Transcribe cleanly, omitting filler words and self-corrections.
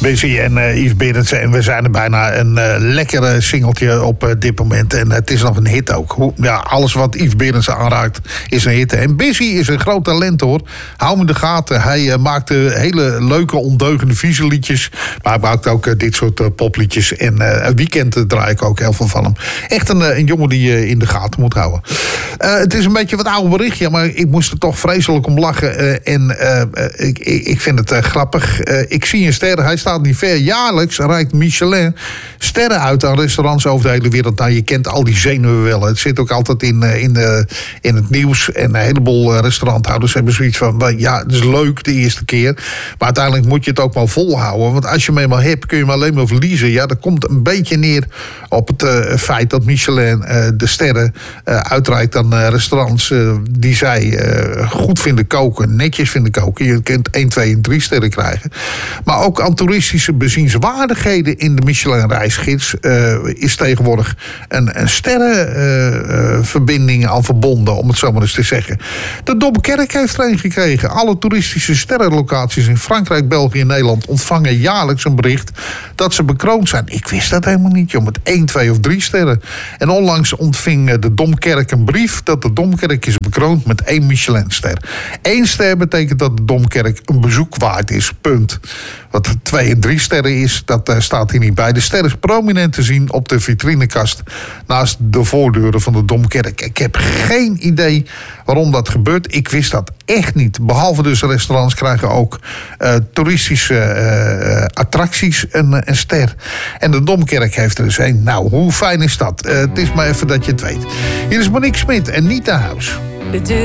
Busy en Yves Berendsen. En we zijn er bijna een lekkere singeltje op dit moment. En het is nog een hit ook. Alles wat Yves Berendsen aanraakt is een hit. En Busy is een groot talent, hoor. Hou hem in de gaten. Hij maakte hele leuke, ondeugende vieze liedjes. Maar hij maakt ook dit soort popliedjes. En Weekend draai ik ook heel veel van hem. Echt een jongen die je in de gaten moet houden. Het is een beetje wat oude berichtje, maar ik moest er toch vreselijk om lachen. Ik vind het grappig. Ik zie een ster, hij staat niet ver. Jaarlijks reikt Michelin sterren uit aan restaurants over de hele wereld. Nou, je kent al die zenuwen wel. Het zit ook altijd in het nieuws. En een heleboel restauranthouders hebben zoiets van, ja, het is leuk de eerste keer. Maar uiteindelijk moet je het ook maar volhouden. Want als je hem eenmaal hebt, kun je hem alleen maar verliezen. Ja, dat komt een beetje neer op het feit dat Michelin de sterren uitreikt aan restaurants die zij goed vinden koken, netjes vinden koken. Je kunt 1, 2 en 3 sterren krijgen. Maar ook aan toeristische bezienswaardigheden in de Michelin-reisgids is tegenwoordig een sterrenverbinding aan verbonden, om het zo maar eens te zeggen. De Domkerk heeft er een gekregen. Alle toeristische sterrenlocaties in Frankrijk, België en Nederland ontvangen jaarlijks een bericht dat ze bekroond zijn. Ik wist dat helemaal niet, joh, met 1, 2 of 3 sterren. En onlangs ontving de Domkerk een brief dat de Domkerk is bekroond met 1 Michelinster. 1 ster betekent dat de Domkerk een bezoek waard is, punt. Wat 2 en 3 sterren is, dat staat hier niet bij. De ster is prominent te zien op de vitrinekast naast de voordeuren van de Domkerk. Ik heb geen idee waarom dat gebeurt. Ik wist dat echt niet. Behalve dus restaurants krijgen ook toeristische attracties een ster. En de Domkerk heeft er dus een. Nou, hoe fijn is dat? Het is maar even dat je het weet. Hier is Monique Smit en Nita House.